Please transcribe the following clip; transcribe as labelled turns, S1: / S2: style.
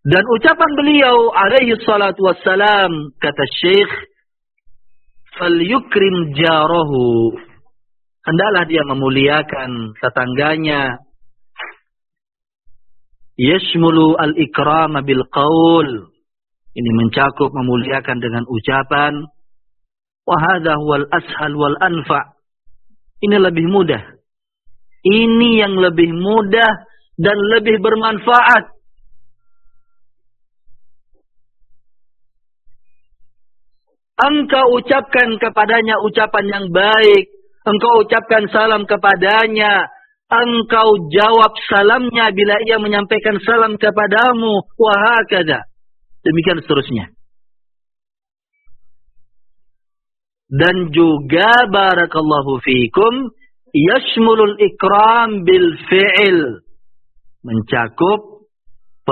S1: Dan ucapan beliau alaihi salatu wassalam, kata Syekh, falyukrim jarahu, hendaklah dia memuliakan tetangganya. Yashmulu al-ikrama bil qaul, ini mencakup memuliakan dengan ucapan. Wa hadha huwal ashal wal anfa, ini lebih mudah. Ini yang lebih mudah dan lebih bermanfaat. Engkau ucapkan kepadanya ucapan yang baik. Engkau ucapkan salam kepadanya. Engkau jawab salamnya bila ia menyampaikan salam kepadamu. Wahakadha. Demikian seterusnya. Dan juga barakallahu fiikum, yashmulul ikram bil fi'il, mencakup